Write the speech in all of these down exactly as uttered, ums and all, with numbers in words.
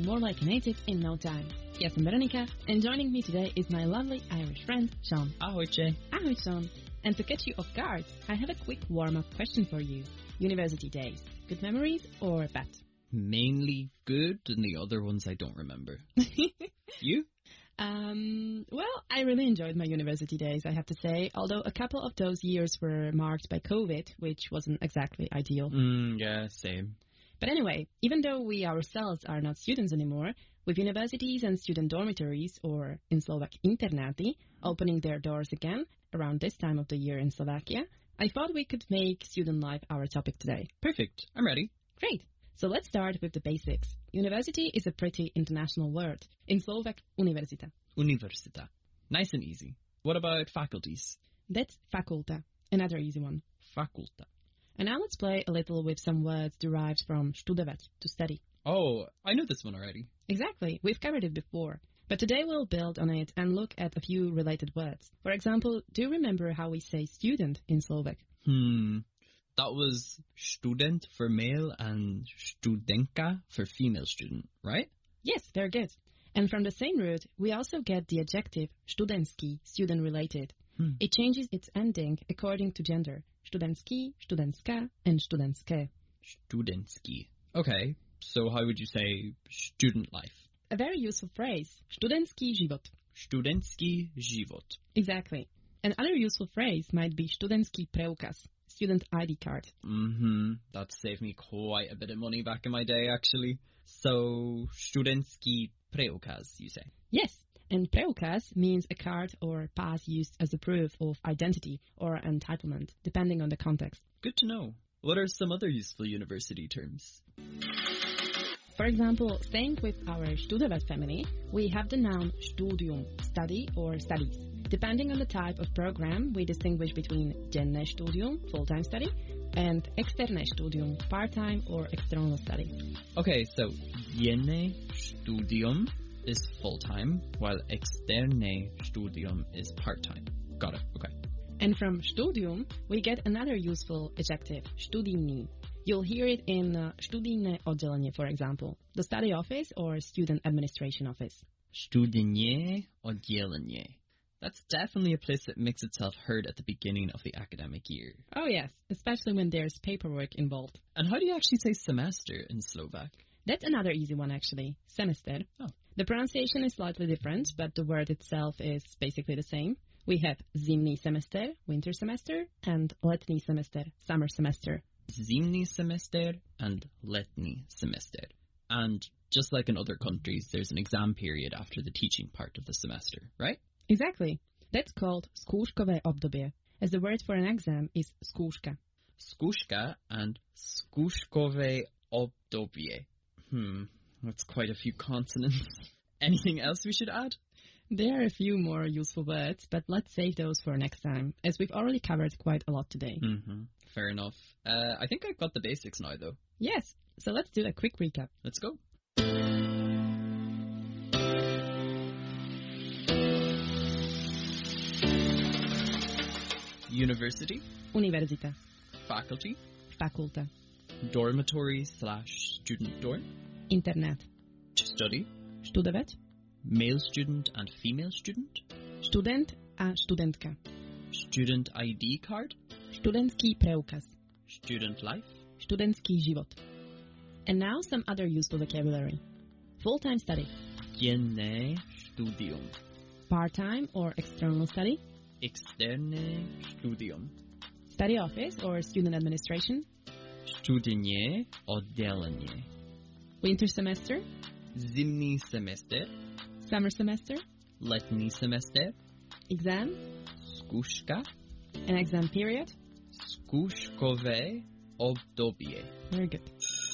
sound more like a native in no time. Yes, I'm Veronica, and joining me today is my lovely Irish friend, Sean. Ahojte. Ahoy, Sean. And to catch you off guard, I have a quick warm-up question for you. University days, good memories or bad? Mainly good, and the other ones I don't remember. You? Um, well, I really enjoyed my university days, I have to say, although a couple of those years were marked by COVID, which wasn't exactly ideal. Mm, yeah, same. But anyway, even though we ourselves are not students anymore, with universities and student dormitories, or in Slovak internaty, opening their doors again around this time of the year in Slovakia, I thought we could make student life our topic today. Perfect. I'm ready. Great. So let's start with the basics. University is a pretty international word. In Slovak, univerzita. Univerzita. Nice and easy. What about faculties? That's fakulta. Another easy one. Fakulta. And now let's play a little with some words derived from studovať, to study. Oh, I know this one already. Exactly. We've covered it before. But today we'll build on it and look at a few related words. For example, do you remember how we say student in Slovak? Hmm. That was student for male and studentka for female student, right? Yes, very good. And from the same root, we also get the adjective studentský, student-related. Hmm. It changes its ending according to gender. Studentský, studentská, and studentské. Studentský. Okay, so how would you say student life? A very useful phrase. Studentský život. Studentský život. Exactly. Another useful phrase might be studentský preukaz, student I D card. Mm-hmm. That saved me quite a bit of money back in my day, actually. So, studentský preukaz, you say? Yes. And preukaz means a card or pass used as a proof of identity or entitlement, depending on the context. Good to know. What are some other useful university terms? For example, staying with our studovať family, we have the noun studium, study or studies. Depending on the type of program, we distinguish between denné studium, full-time study, and externé studium, part-time or external study. Okay, so denné studium is full-time, while externé studium is part-time. Got it, okay. And from studium, we get another useful adjective, studijný. You'll hear it in uh, studijné oddelenie, for example, the study office or student administration office. Studijné oddelenie. That's definitely a place that makes itself heard at the beginning of the academic year. Oh yes, especially when there's paperwork involved. And how do you actually say semester in Slovak? That's another easy one, actually. Semester. Oh. The pronunciation is slightly different, but the word itself is basically the same. We have zimný semester, winter semester, and letný semester, summer semester. Zimný semester and letný semester. And just like in other countries, there's an exam period after the teaching part of the semester, right? Exactly. That's called skúškové obdobie, as the word for an exam is skúška. Skúška and skúškové obdobie. Hmm, that's quite a few consonants. Anything else we should add? There are a few more useful words, but let's save those for next time, as we've already covered quite a lot today. Mm-hmm. Fair enough. Uh, I think I've got the basics now, though. Yes, so let's do a quick recap. Let's go. University. Univerzita. Faculty. Fakulta. Dormitory slash student dorm. Internat. Study. Studovať. Male student and female student. Student a študentka. Student I D card. Študentský preukaz. Student life. Študentský život. And now some other useful vocabulary. Full-time study. Denné studium. Part-time or external study. Externé studium. Study office or student administration. Studijné oddelenie. Winter semester. Zimný semester. Summer semester. Letný semester. Exam. Skúška. An exam period. Skúškové obdobie. Very good.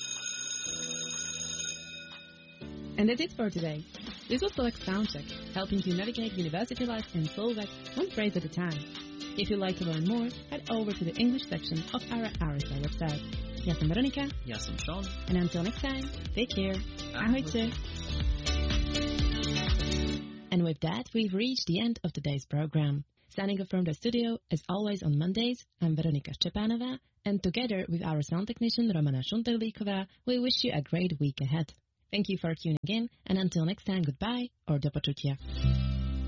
And that's it for today. This was Select Soundcheck, helping you navigate university life in Slovak one phrase at a time. If you'd like to learn more, head over to the English section of our R S I website. Ja som Veronika. Ja som Sean. And until next time, take care. Ahojte. And with that, we've reached the end of today's program. Signing off from the studio, as always on Mondays, I'm Veronika Štepanova, and together with our sound technician Romana Šunterlíková, we wish you a great week ahead. Thank you for tuning in, and until next time, goodbye or do poczucia.